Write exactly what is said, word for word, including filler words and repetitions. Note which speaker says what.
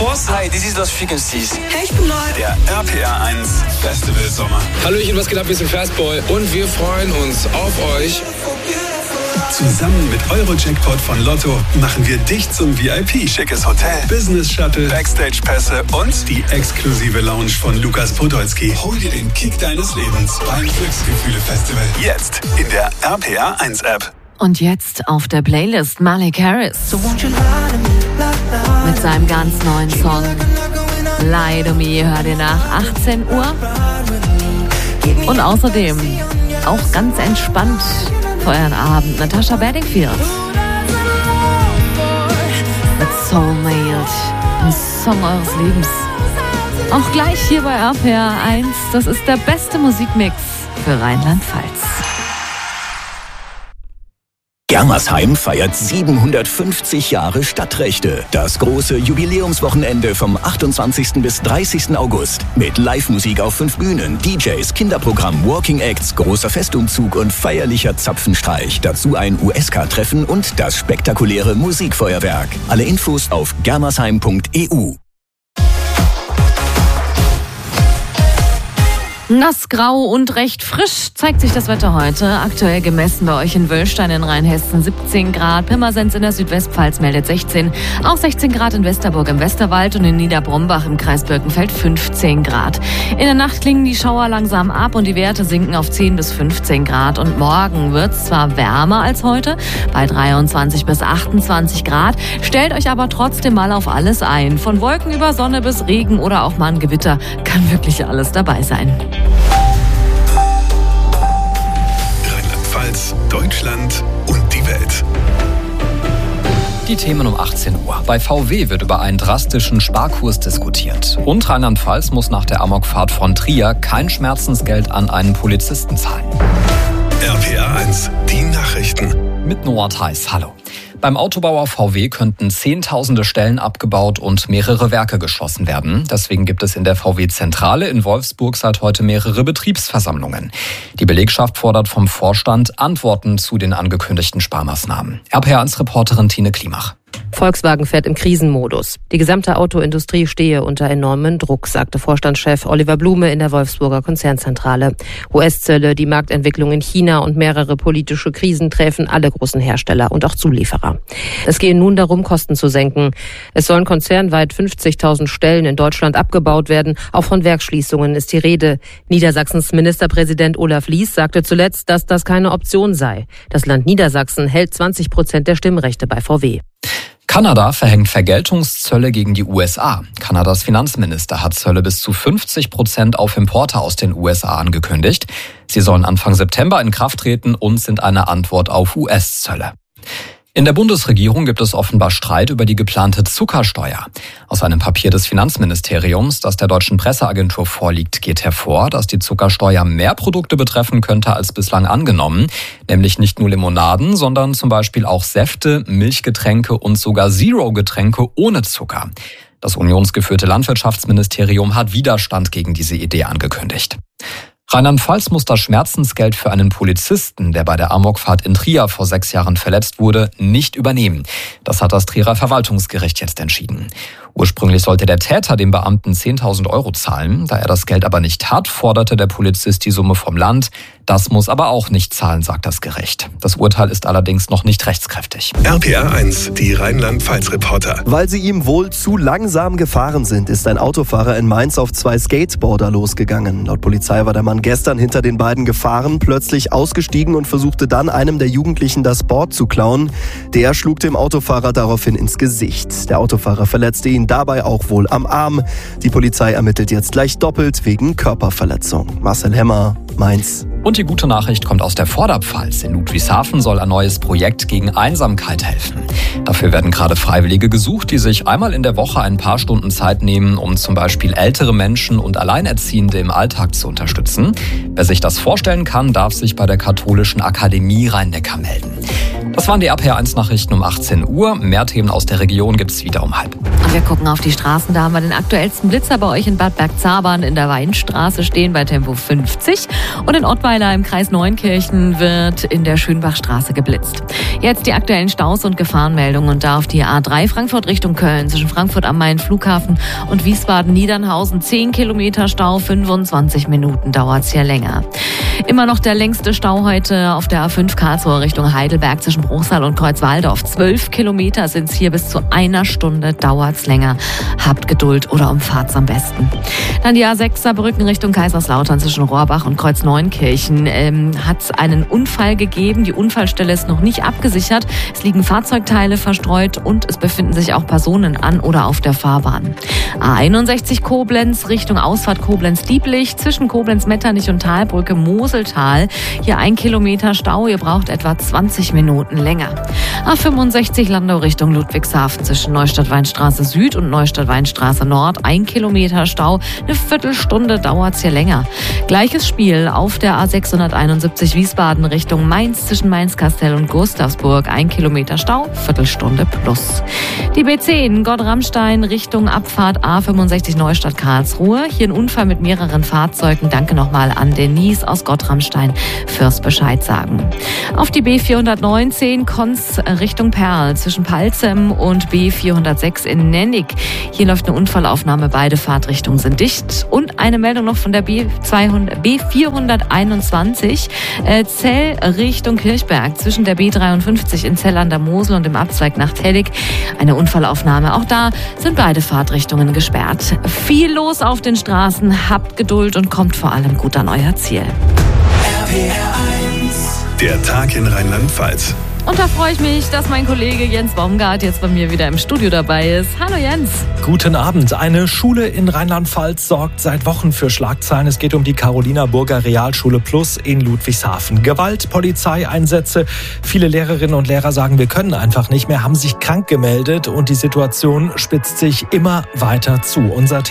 Speaker 1: Force.
Speaker 2: Hi, this is Lost Frequencies.
Speaker 3: Hey, ich bin Neu.
Speaker 4: Der R P R eins Festival Sommer.
Speaker 5: Hallöchen, was geht ab? Wir sind Fastboy und wir freuen uns auf euch.
Speaker 4: Zusammen mit Euro-Jackpot von Lotto machen wir dich zum V I P. Schickes Hotel, Business-Shuttle, Backstage-Pässe und die exklusive Lounge von Lukas Podolski. Hol dir den Kick deines Lebens beim Glücksgefühle-Festival. Jetzt in der R P R eins App.
Speaker 6: Und jetzt auf der Playlist Malik Harris mit seinem ganz neuen Song Lie to Me. Hör dir nach achtzehn Uhr. Und außerdem auch ganz entspannt für euren Abend Natasha Bedingfield mit Soulmate, ein Song eures Lebens. Auch gleich hier bei R P R eins. Das ist der beste Musikmix für Rheinland-Pfalz.
Speaker 7: Germersheim feiert siebenhundertfünfzig Jahre Stadtrechte. Das große Jubiläumswochenende vom achtundzwanzigsten bis dreißigsten August. Mit Live-Musik auf fünf Bühnen, D Js, Kinderprogramm, Walking Acts, großer Festumzug und feierlicher Zapfenstreich. Dazu ein U S K-Treffen und das spektakuläre Musikfeuerwerk. Alle Infos auf germersheim punkt e u.
Speaker 6: Nass, grau und recht frisch zeigt sich das Wetter heute. Aktuell gemessen bei euch in Wöllstein in Rheinhessen siebzehn Grad. Pirmasens in der Südwestpfalz meldet sechzehn. Auch sechzehn Grad in Westerburg im Westerwald und in Niederbrombach im Kreis Birkenfeld fünfzehn Grad. In der Nacht klingen die Schauer langsam ab und die Werte sinken auf zehn bis fünfzehn Grad. Und morgen wird es zwar wärmer als heute, bei dreiundzwanzig bis achtundzwanzig Grad. Stellt euch aber trotzdem mal auf alles ein. Von Wolken über Sonne bis Regen oder auch mal ein Gewitter kann wirklich alles dabei sein.
Speaker 4: Rheinland-Pfalz, Deutschland und die Welt.
Speaker 8: Die Themen um achtzehn Uhr. Bei V W wird über einen drastischen Sparkurs diskutiert. Und Rheinland-Pfalz muss nach der Amokfahrt von Trier kein Schmerzensgeld an einen Polizisten zahlen.
Speaker 4: R P R eins, die Nachrichten.
Speaker 8: Mit Noah Theis, hallo. Beim Autobauer V W könnten zehntausende Stellen abgebaut und mehrere Werke geschlossen werden. Deswegen gibt es in der V W-Zentrale in Wolfsburg seit heute mehrere Betriebsversammlungen. Die Belegschaft fordert vom Vorstand Antworten zu den angekündigten Sparmaßnahmen. R P R eins Reporterin Tine Klimach.
Speaker 9: Volkswagen fährt im Krisenmodus. Die gesamte Autoindustrie stehe unter enormem Druck, sagte Vorstandschef Oliver Blume in der Wolfsburger Konzernzentrale. U S-Zölle, die Marktentwicklung in China und mehrere politische Krisen treffen alle großen Hersteller und auch Zulieferer. Es gehe nun darum, Kosten zu senken. Es sollen konzernweit fünfzigtausend Stellen in Deutschland abgebaut werden. Auch von Werksschließungen ist die Rede. Niedersachsens Ministerpräsident Olaf Lies sagte zuletzt, dass das keine Option sei. Das Land Niedersachsen hält zwanzig Prozent der Stimmrechte bei V W.
Speaker 8: Kanada verhängt Vergeltungszölle gegen die U S A. Kanadas Finanzminister hat Zölle bis zu fünfzig Prozent auf Importe aus den U S A angekündigt. Sie sollen Anfang September in Kraft treten und sind eine Antwort auf U S-Zölle. In der Bundesregierung gibt es offenbar Streit über die geplante Zuckersteuer. Aus einem Papier des Finanzministeriums, das der deutschen Presseagentur vorliegt, geht hervor, dass die Zuckersteuer mehr Produkte betreffen könnte als bislang angenommen. Nämlich nicht nur Limonaden, sondern zum Beispiel auch Säfte, Milchgetränke und sogar Zero-Getränke ohne Zucker. Das unionsgeführte Landwirtschaftsministerium hat Widerstand gegen diese Idee angekündigt. Rheinland-Pfalz muss das Schmerzensgeld für einen Polizisten, der bei der Amokfahrt in Trier vor sechs Jahren verletzt wurde, nicht übernehmen. Das hat das Trierer Verwaltungsgericht jetzt entschieden. Ursprünglich sollte der Täter dem Beamten zehntausend Euro zahlen. Da er das Geld aber nicht hat, forderte der Polizist die Summe vom Land. Das muss aber auch nicht zahlen, sagt das Gericht. Das Urteil ist allerdings noch nicht rechtskräftig.
Speaker 4: R P R eins, die Rheinland-Pfalz-Reporter.
Speaker 10: Weil sie ihm wohl zu langsam gefahren sind, ist ein Autofahrer in Mainz auf zwei Skateboarder losgegangen. Laut Polizei war der Mann gestern hinter den beiden gefahren, plötzlich ausgestiegen und versuchte dann einem der Jugendlichen das Board zu klauen. Der schlug dem Autofahrer daraufhin ins Gesicht. Der Autofahrer verletzte ihn dabei auch wohl am Arm. Die Polizei ermittelt jetzt gleich doppelt wegen Körperverletzung. Marcel Hemmer, Mainz.
Speaker 8: Und die gute Nachricht kommt aus der Vorderpfalz. In Ludwigshafen soll ein neues Projekt gegen Einsamkeit helfen. Dafür werden gerade Freiwillige gesucht, die sich einmal in der Woche ein paar Stunden Zeit nehmen, um zum Beispiel ältere Menschen und Alleinerziehende im Alltag zu unterstützen. Wer sich das vorstellen kann, darf sich bei der Katholischen Akademie Rhein-Neckar melden. Das waren die R P R eins Nachrichten um achtzehn Uhr. Mehr Themen aus der Region gibt's wieder um halb.
Speaker 6: Und wir gucken auf die Straßen. Da haben wir den aktuellsten Blitzer bei euch in Bad Bergzabern in der Weinstraße stehen bei Tempo fünfzig. Und in Ottweiler im Kreis Neunkirchen wird in der Schönbachstraße geblitzt. Jetzt die aktuellen Staus und Gefahrenmeldungen und da auf die A drei Frankfurt Richtung Köln zwischen Frankfurt am Main Flughafen und Wiesbaden-Niedernhausen zehn Kilometer Stau, fünfundzwanzig Minuten dauert es hier länger. Immer noch der längste Stau heute auf der A fünf Karlsruhe Richtung Heidelberg zwischen Bruchsal und Kreuzwaldorf. Zwölf Kilometer sind es hier, bis zu einer Stunde dauert es länger. Habt Geduld oder umfahrt's am besten. Dann die A sechs Saarbrücken Richtung Kaiserslautern zwischen Rohrbach und Kreuz-Neunkirchen. Ähm, hat es einen Unfall gegeben. Die Unfallstelle ist noch nicht abgesichert. Es liegen Fahrzeugteile verstreut und es befinden sich auch Personen an oder auf der Fahrbahn. A einundsechzig Koblenz Richtung Ausfahrt Koblenz-Dieblich zwischen Koblenz-Metternich und Talbrücke Moseltal. Hier ein Kilometer Stau. Ihr braucht etwa zwanzig Minuten länger. A fünfundsechzig Landau Richtung Ludwigshafen zwischen Neustadt-Weinstraße Süd und Neustadt-Weinstraße Nord. Ein Kilometer Stau. Eine Viertelstunde dauert es hier länger. Gleiches Spiel auf der A sechshunderteinundsiebzig Wiesbaden Richtung Mainz zwischen Mainz-Kastel und Gustavsburg. Ein Kilometer Stau. Viertelstunde plus. Die B zehn Gott-Ramstein Richtung Abfahrt A fünfundsechzig Neustadt Karlsruhe. Hier ein Unfall mit mehreren Fahrzeugen. Danke nochmal an Denise aus Gott-Ramstein fürs Bescheid sagen. Auf die B vierhundertneunzehn Konz Richtung Perl zwischen Palzem und B vierhundertsechs in Nennig. Hier läuft eine Unfallaufnahme. Beide Fahrtrichtungen sind dicht. Und eine Meldung noch von der B vierhunderteinundzwanzig äh, Zell Richtung Kirchberg zwischen der B dreiundfünfzig in Zell an der Mosel und dem Abzweig nach Tellig. Eine Unfallaufnahme. Auch da sind beide Fahrtrichtungen gesperrt. Viel los auf den Straßen. Habt Geduld und kommt vor allem gut an euer Ziel.
Speaker 4: R P R eins. Der Tag in Rheinland-Pfalz.
Speaker 6: Und da freue ich mich, dass mein Kollege Jens Baumgart jetzt bei mir wieder im Studio dabei ist. Hallo Jens.
Speaker 1: Guten Abend. Eine Schule in Rheinland-Pfalz sorgt seit Wochen für Schlagzeilen. Es geht um die Carolina-Burger Realschule Plus in Ludwigshafen. Gewalt, Polizeieinsätze. Viele Lehrerinnen und Lehrer sagen, wir können einfach nicht mehr, haben sich krank gemeldet und die Situation spitzt sich immer weiter zu. Unser Thema